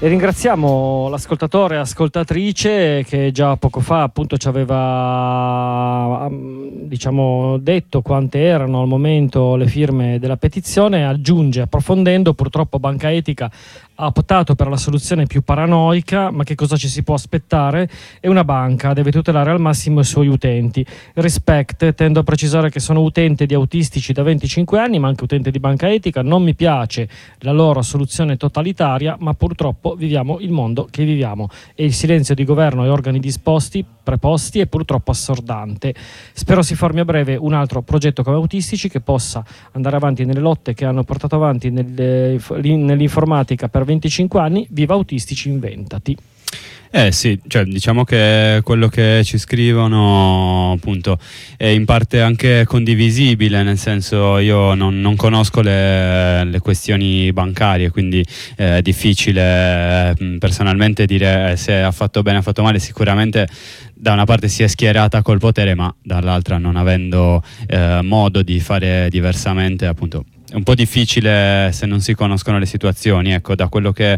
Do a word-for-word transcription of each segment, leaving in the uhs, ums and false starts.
E ringraziamo l'ascoltatore e ascoltatrice che già poco fa appunto ci aveva diciamo detto quante erano al momento le firme della petizione. Aggiunge, approfondendo, purtroppo Banca Etica ha optato per la soluzione più paranoica, ma che cosa ci si può aspettare? È una banca, deve tutelare al massimo i suoi utenti. Respect, tendo a precisare che sono utente di autistici da venticinque anni, ma anche utente di Banca Etica. Non mi piace la loro soluzione totalitaria, ma purtroppo viviamo il mondo che viviamo e il silenzio di governo e organi disposti, preposti, è purtroppo assordante. Spero si formi a breve un altro progetto come autistici che possa andare avanti nelle lotte che hanno portato avanti nelle, nell'informatica per venticinque anni. Viva Autistici, inventati. Eh sì, cioè diciamo che quello che ci scrivono appunto è in parte anche condivisibile, nel senso io non, non conosco le, le questioni bancarie, quindi è difficile eh, personalmente dire se ha fatto bene o ha fatto male. Sicuramente da una parte si è schierata col potere, ma dall'altra non avendo eh, modo di fare diversamente, appunto è un po' difficile se non si conoscono le situazioni. Ecco, da quello che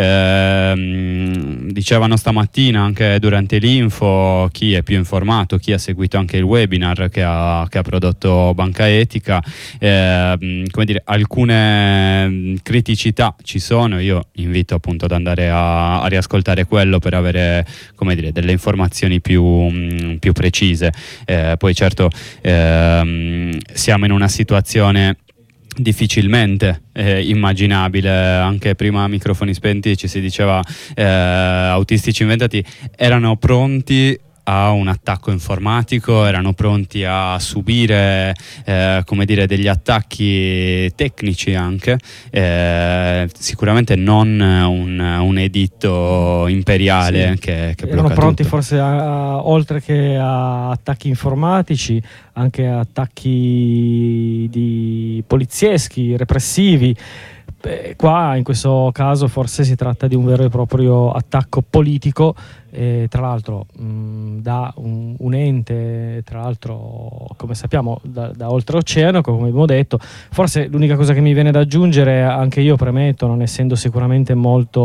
ehm, dicevano stamattina anche durante l'info, chi è più informato, chi ha seguito anche il webinar che ha, che ha prodotto Banca Etica, ehm, come dire, alcune criticità ci sono. Io invito appunto ad andare a, a riascoltare quello per avere, come dire, delle informazioni più, più precise. Eh, poi certo ehm, siamo in una situazione difficilmente eh, immaginabile. Anche prima a microfoni spenti ci si diceva eh, Autistici inventati erano pronti a un attacco informatico, erano pronti a subire eh, come dire degli attacchi tecnici anche, eh, sicuramente non un, un editto imperiale, sì, che, che erano pronti tutto. Forse a, a, oltre che a attacchi informatici anche a attacchi di polizieschi, repressivi. Beh, qua in questo caso forse si tratta di un vero e proprio attacco politico, eh, tra l'altro mh, da un, un ente, tra l'altro come sappiamo da, da oltreoceano, come abbiamo detto. Forse l'unica cosa che mi viene da aggiungere, anche io premetto, non essendo sicuramente molto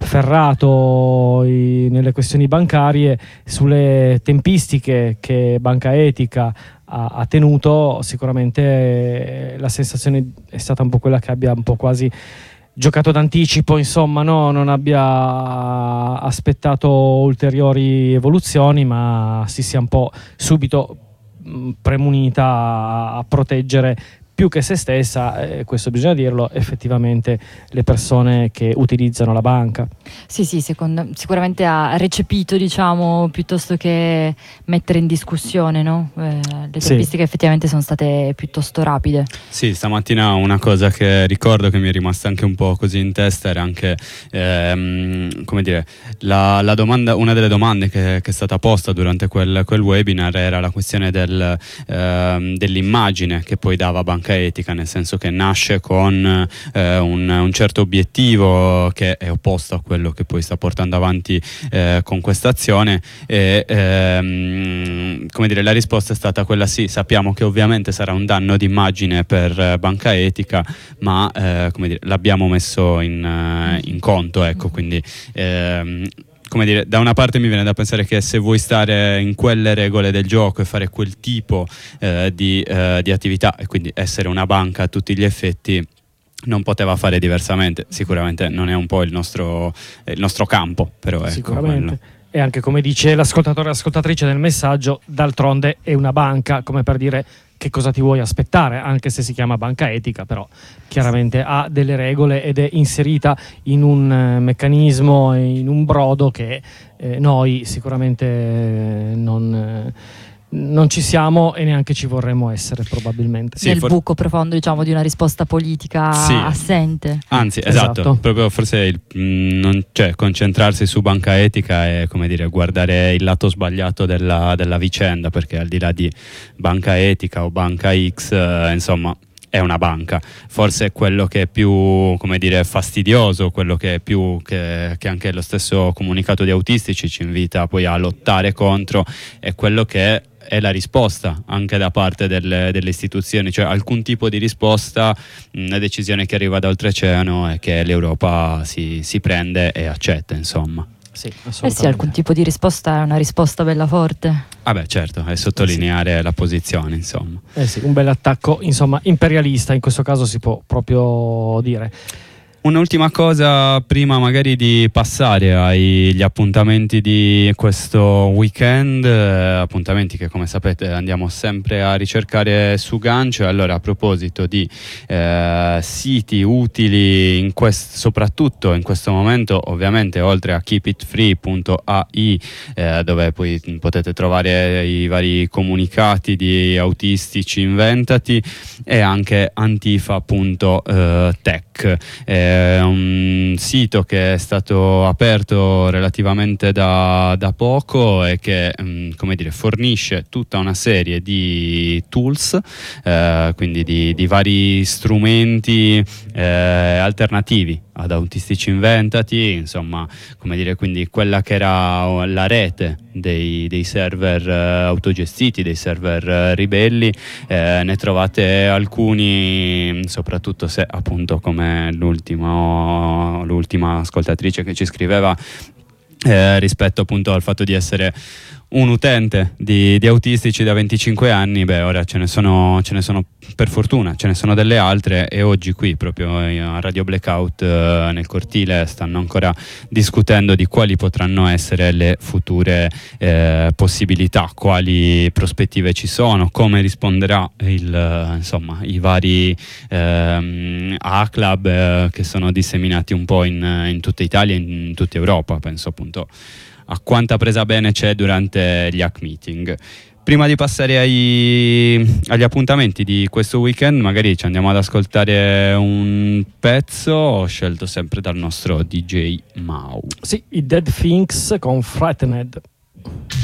ferrato i, nelle questioni bancarie, sulle tempistiche che Banca Etica ha tenuto, sicuramente la sensazione è stata un po' quella che abbia un po' quasi giocato d'anticipo, insomma, no? Non abbia aspettato ulteriori evoluzioni, ma si sia un po' subito premunita a, a proteggere più che se stessa, eh, questo bisogna dirlo, effettivamente le persone che utilizzano la banca. Sì, sì, secondo, sicuramente ha recepito, diciamo, piuttosto che mettere in discussione, no? Eh, le tempistiche sì. effettivamente sono state piuttosto rapide. Sì, stamattina una cosa che ricordo che mi è rimasta anche un po' così in testa era anche, ehm, come dire, la, la domanda, una delle domande che, che è stata posta durante quel, quel webinar era la questione del, ehm, dell'immagine che poi dava Banca Etica, nel senso che nasce con eh, un, un certo obiettivo che è opposto a quello che poi sta portando avanti eh, con questa azione e ehm, come dire, la risposta è stata quella: sì, sappiamo che ovviamente sarà un danno d'immagine per eh, Banca Etica, ma eh, come dire, l'abbiamo messo in, uh, in conto, ecco, quindi ehm, come dire, da una parte mi viene da pensare che se vuoi stare in quelle regole del gioco e fare quel tipo eh, di, eh, di attività, e quindi essere una banca a tutti gli effetti, non poteva fare diversamente. Sicuramente non è un po' il nostro, il nostro campo, però ecco, sicuramente quello. E anche, come dice l'ascoltatore e l'ascoltatrice nel messaggio, d'altronde è una banca, come per dire che cosa ti vuoi aspettare, anche se si chiama Banca Etica, però chiaramente ha delle regole ed è inserita in un eh, meccanismo, in un brodo che eh, noi sicuramente eh, non... Eh, non ci siamo e neanche ci vorremmo essere, probabilmente. Sì, nel for- buco profondo, diciamo, di una risposta politica sì. assente. Anzi, esatto, esatto. Proprio forse il, mh, non, cioè, concentrarsi su Banca Etica è, come dire, guardare il lato sbagliato della, della vicenda, perché al di là di Banca Etica o Banca X, eh, insomma, è una banca. Forse quello che è più, come dire, fastidioso, quello che è più che, che anche lo stesso comunicato di Autistici ci invita poi a lottare contro, è quello che è la risposta anche da parte delle, delle istituzioni, cioè alcun tipo di risposta, una decisione che arriva da oltreoceano e che l'Europa si, si prende e accetta, insomma. Sì, eh sì, alcun tipo di risposta è una risposta bella forte. Ah beh, certo, è sottolineare eh sì. la posizione, insomma. Eh sì, un bel attacco, insomma, imperialista, in questo caso si può proprio dire. Un'ultima cosa prima magari di passare agli appuntamenti di questo weekend, eh, appuntamenti che come sapete andiamo sempre a ricercare su Gancio. Allora, a proposito di eh, siti utili in quest- soprattutto in questo momento, ovviamente oltre a keep it free punto a i eh, dove poi potete trovare i vari comunicati di Autistici Inventati, e anche antifa punto tech. Eh, un sito che è stato aperto relativamente da, da poco e che mh, come dire, fornisce tutta una serie di tools, eh, quindi di, di vari strumenti eh, alternativi ad Autistici Inventati, insomma, come dire, quindi quella che era la rete dei, dei server eh, autogestiti, dei server eh, ribelli. Eh, ne trovate alcuni, soprattutto se appunto come l'ultimo, l'ultima ascoltatrice che ci scriveva eh, rispetto appunto al fatto di essere un utente di, di Autistici da venticinque anni, beh, ora ce ne sono, ce ne sono per fortuna, ce ne sono delle altre, e oggi qui proprio a Radio Blackout eh, nel cortile stanno ancora discutendo di quali potranno essere le future eh, possibilità, quali prospettive ci sono, come risponderà il, insomma, i vari ehm, A-Club eh, che sono disseminati un po' in, in tutta Italia e in tutta Europa, penso appunto a quanta presa bene c'è durante gli hack meeting. Prima di passare ai, agli appuntamenti di questo weekend, magari ci andiamo ad ascoltare un pezzo scelto sempre dal nostro D J Mau. Sì, i Dead Things con Frightened.